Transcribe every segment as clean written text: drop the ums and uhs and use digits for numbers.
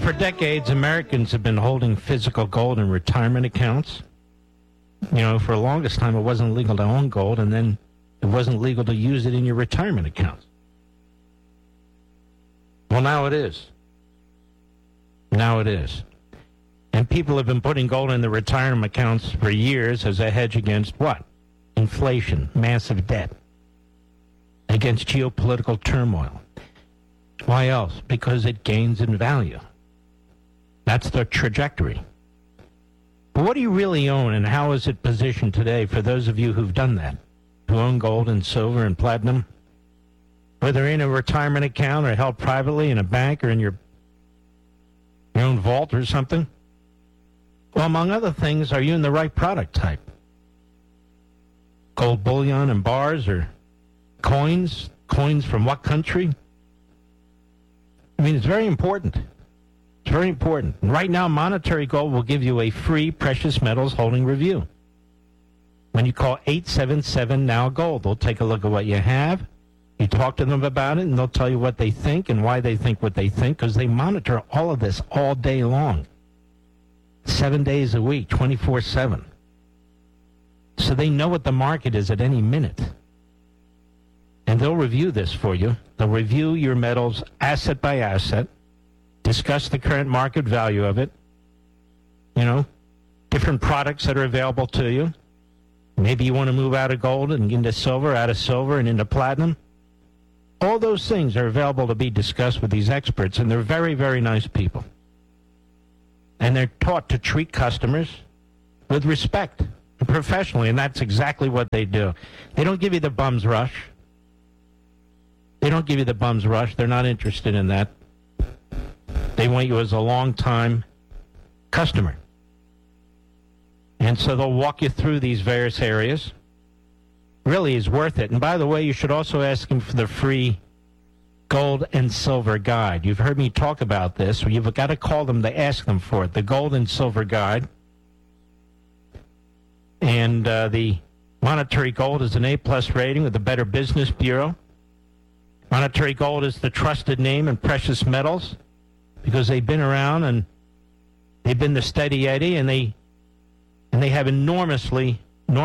for decades, Americans have been holding physical gold in retirement accounts. You know, for the longest time, it wasn't legal to own gold, and then it wasn't legal to use it in your retirement accounts. Well, now it is. Now it is. And people have been putting gold in the retirement accounts for years as a hedge against what? Inflation, massive debt, against geopolitical turmoil. Why else? Because it gains in value. That's the trajectory. But what do you really own, and how is it positioned today for those of you who've done that, who own gold and silver and platinum, whether in a retirement account or held privately in a bank or in your own vault or something? Well, among other things, are you in the right product type? Gold bullion and bars or coins? Coins from what country? I mean, it's very important. It's very important. And right now, Monetary Gold will give you a free precious metals holding review. When you call 877-NOW-GOLD, they'll take a look at what you have. You talk to them about it, and they'll tell you what they think and why they think what they think, because they monitor all of this all day long. 7 days a week, 24/7. So they know what the market is at any minute. And they'll review this for you. They'll review your metals asset by asset, discuss the current market value of it, different products that are available to you. Maybe you want to move out of gold and into silver, out of silver and into platinum. All those things are available to be discussed with these experts, and they're very, very nice people. And they're taught to treat customers with respect and professionally, and that's exactly what they do. They don't give you the bum's rush. They don't give you the bum's rush. They're not interested in that. They want you as a long-time customer. And so they'll walk you through these various areas. Really is worth it. And by the way, you should also ask them for the free gold and silver guide. You've heard me talk about this. You've got to call them to ask them for it. The gold and silver guide. And the Monetary Gold is an A-plus rating with the Better Business Bureau. Monetary Gold is the trusted name in precious metals because they've been around and they've been the steady Eddie, and they have enormously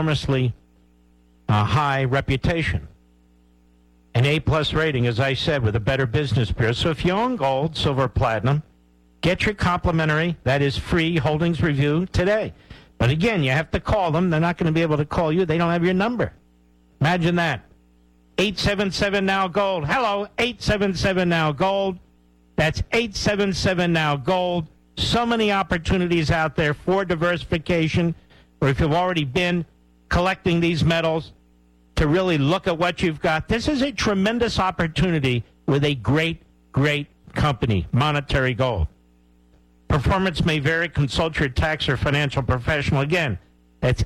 high reputation. An A-plus rating, as I said, with a Better Business Bureau. So if you own gold, silver, platinum, get your complimentary, that is free, holdings review today. But again, you have to call them. They're not going to be able to call you. They don't have your number. Imagine that. 877-NOW-GOLD. Hello, 877-NOW-GOLD. That's 877-NOW-GOLD. So many opportunities out there for diversification, or if you've already been collecting these metals, to really look at what you've got. This is a tremendous opportunity with a great, great company, Monetary Gold. Performance may vary. Consult your tax or financial professional. Again, that's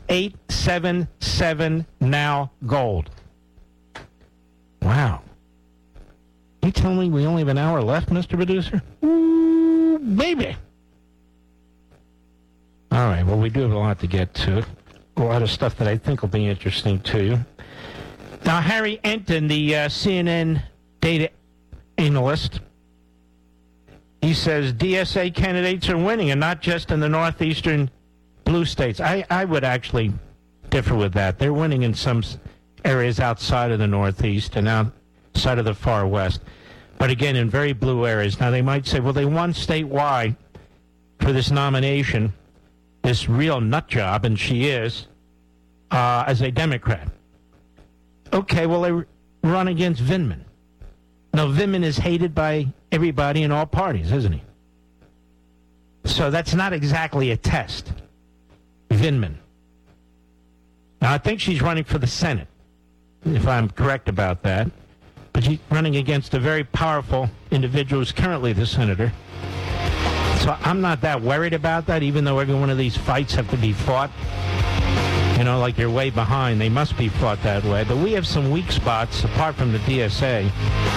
877-NOW-GOLD. Wow. You telling me we only have an hour left, Mr. Producer? Ooh, baby. All right, well, we do have a lot to get to. A lot of stuff that I think will be interesting to you. Now, Harry Enton, the CNN data analyst, he says DSA candidates are winning, and not just in the northeastern blue states. I would actually differ with that. They're winning in some areas outside of the Northeast and outside of the far West. But again, in very blue areas. Now, they might say, well, they won statewide for this nomination, this real nut job, and she is, as a Democrat. Okay, well, they run against Vindman. Now, Vindman is hated by everybody in all parties, isn't he? So that's not exactly a test. Vindman. Now, I think she's running for the Senate, if I'm correct about that. But she's running against a very powerful individual who's currently the senator. So I'm not that worried about that, even though every one of these fights have to be fought. Like you're way behind. They must be fought that way. But we have some weak spots, apart from the DSA.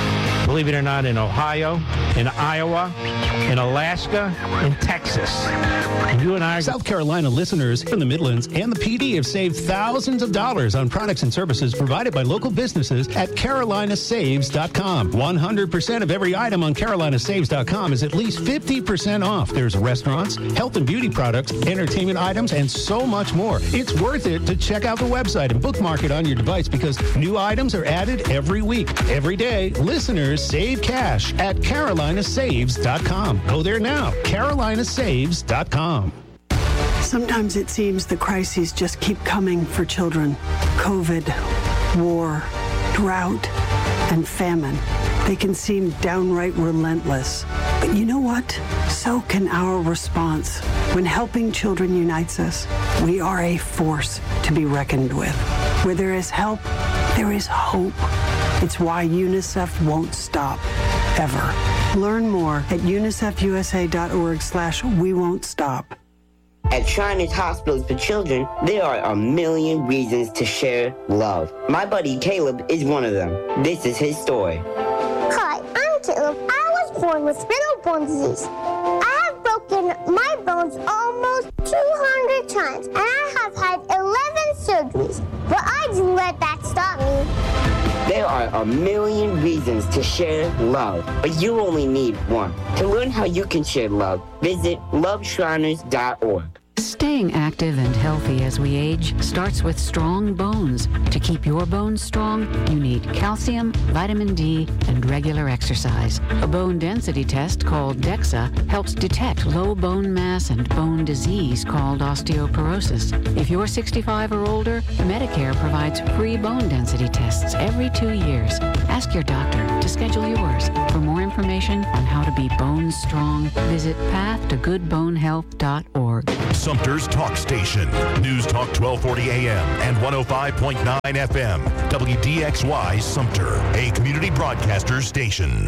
believe it or not, in Ohio, in Iowa, in Alaska, in Texas. And you and I... South Carolina listeners from the Midlands and the PD have saved thousands of dollars on products and services provided by local businesses at carolinasaves.com. 100% of every item on carolinasaves.com is at least 50% off. There's restaurants, health and beauty products, entertainment items, and so much more. It's worth it to check out the website and bookmark it on your device because new items are added every week. Every day, listeners save cash at carolinasaves.com. Go there now, carolinasaves.com. Sometimes it seems the crises just keep coming for children. COVID, war, drought, and famine. They can seem downright relentless. But you know what? So can our response. When helping children unites us, we are a force to be reckoned with. Where there is help, there is hope. It's why UNICEF won't stop, ever. Learn more at unicefusa.org/we won't stop. At Shriners Hospitals for Children, there are a million reasons to share love. My buddy Caleb is one of them. This is his story. Hi, I'm Caleb. I was born with spinal bone disease. I have broken my bones almost 200 times, and I have had 11 surgeries, but I didn't let that stop me. There are a million reasons to share love, but you only need one. To learn how you can share love, visit loveshriners.org. Staying active and healthy as we age starts with strong bones. To keep your bones strong, you need calcium, vitamin D, and regular exercise. A bone density test called DEXA helps detect low bone mass and bone disease called osteoporosis. If you're 65 or older, Medicare provides free bone density tests every 2 years. Ask your doctor to schedule yours. For more information on how to be bone strong, visit pathtogoodbonehealth.org. Sumter's Talk Station. News Talk 1240 AM and 105.9 FM. WDXY Sumter, a community broadcaster station.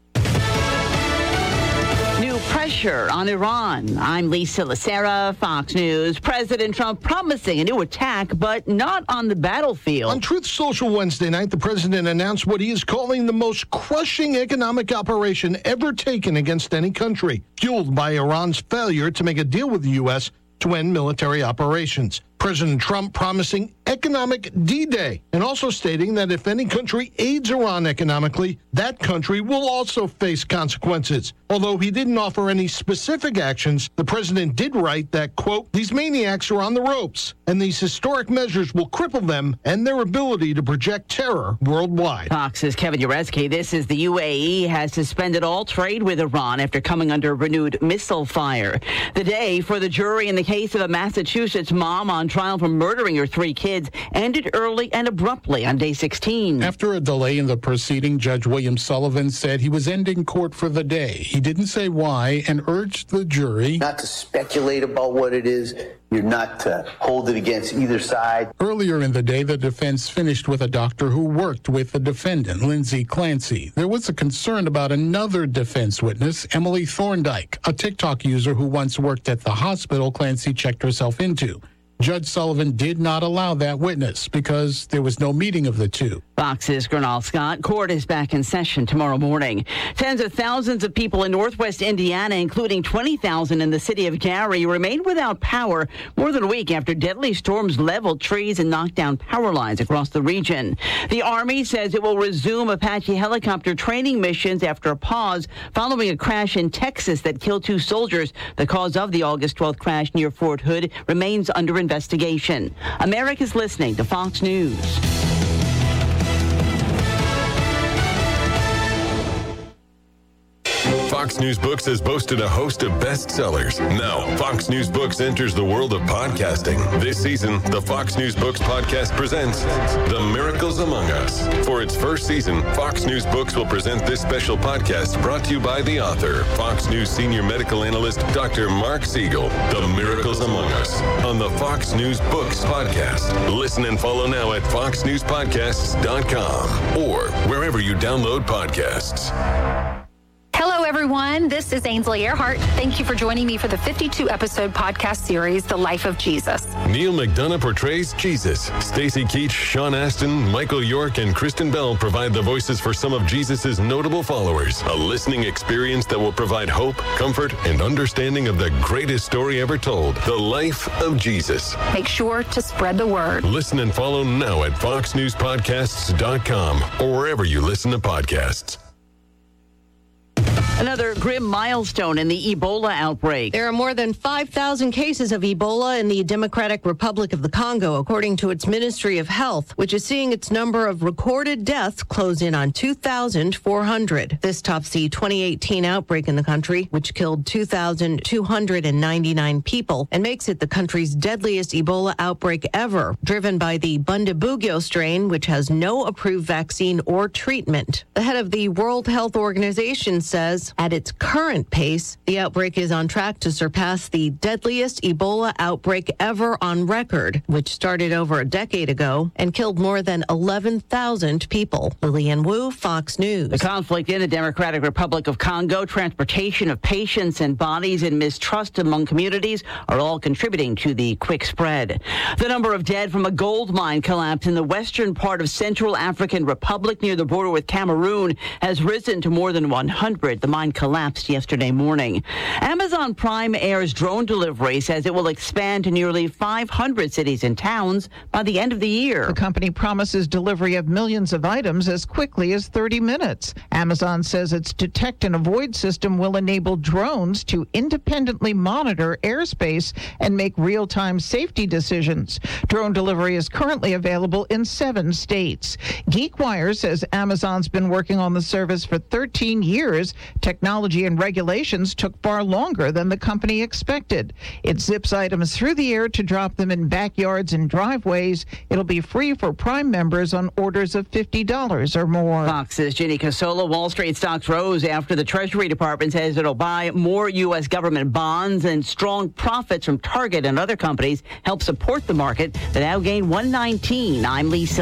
New pressure on Iran. I'm Lisa Lacera, Fox News. President Trump promising a new attack, but not on the battlefield. On Truth Social Wednesday night, the president announced what he is calling the most crushing economic operation ever taken against any country, fueled by Iran's failure to make a deal with the U.S. to end military operations. President Trump promising economic D-Day and also stating that if any country aids Iran economically, that country will also face consequences. Although he didn't offer any specific actions, the president did write that, quote, these maniacs are on the ropes, and these historic measures will cripple them and their ability to project terror worldwide. Fox's Kevin Uretsky. This is the UAE has suspended all trade with Iran after coming under renewed missile fire. The day for the jury in the case of a Massachusetts mom on trial for murdering her 3 kids ended early and abruptly on day 16. After a delay in the proceeding, Judge William Sullivan said he was ending court for the day. He didn't say why and urged the jury not to speculate about what it is. You're not to hold it against either side. Earlier in the day, the defense finished with a doctor who worked with the defendant, Lindsay Clancy. There was a concern about another defense witness, Emily Thorndike, a TikTok user who once worked at the hospital Clancy checked herself into. Judge Sullivan did not allow that witness because there was no meeting of the two. Fox's Gernal Scott. Court is back in session tomorrow morning. Tens of thousands of people in northwest Indiana, including 20,000 in the city of Gary, remain without power more than a week after deadly storms leveled trees and knocked down power lines across the region. The Army says it will resume Apache helicopter training missions after a pause following a crash in Texas that killed 2 soldiers. The cause of the August 12th crash near Fort Hood remains under investigation. America's listening to Fox News. Fox News Books has boasted a host of bestsellers. Now, Fox News Books enters the world of podcasting. This season, the Fox News Books podcast presents The Miracles Among Us. For its first season, Fox News Books will present this special podcast brought to you by the author, Fox News senior medical analyst, Dr. Mark Siegel. The Miracles Among Us on the Fox News Books podcast. Listen and follow now at foxnewspodcasts.com or wherever you download podcasts. Hello, everyone. everyone. This is Ainsley Earhart. Thank you for joining me for the 52-episode podcast series, The Life of Jesus. Neil McDonough portrays Jesus. Stacey Keach, Sean Astin, Michael York, and Kristen Bell provide the voices for some of Jesus' notable followers. A listening experience that will provide hope, comfort, and understanding of the greatest story ever told, The Life of Jesus. Make sure to spread the word. Listen and follow now at foxnewspodcasts.com or wherever you listen to podcasts. Another grim milestone in the Ebola outbreak. There are more than 5,000 cases of Ebola in the Democratic Republic of the Congo, according to its Ministry of Health, which is seeing its number of recorded deaths close in on 2,400. This tops the 2018 outbreak in the country, which killed 2,299 people and makes it the country's deadliest Ebola outbreak ever, driven by the Bundibugyo strain, which has no approved vaccine or treatment. The head of the World Health Organization says, at its current pace, the outbreak is on track to surpass the deadliest Ebola outbreak ever on record, which started over a decade ago and killed more than 11,000 people. Lillian Wu, Fox News. The conflict in the Democratic Republic of Congo, transportation of patients and bodies, and mistrust among communities are all contributing to the quick spread. The number of dead from a gold mine collapse in the western part of Central African Republic near the border with Cameroon has risen to more than 100. The mine collapsed yesterday morning. Amazon Prime Air's drone delivery says it will expand to nearly 500 cities and towns by the end of the year. The company promises delivery of millions of items as quickly as 30 minutes. Amazon says its detect and avoid system will enable drones to independently monitor airspace and make real-time safety decisions. Drone delivery is currently available in 7 states. GeekWire says Amazon's been working on the service for 13 years. Technology and regulations took far longer than the company expected. It zips items through the air to drop them in backyards and driveways. It'll be free for Prime members on orders of $50 or more. Fox's Ginny Casola. Wall Street stocks rose after the Treasury Department says it'll buy more U.S. government bonds, and strong profits from Target and other companies help support the market. The Dow gained 119. I'm Lisa.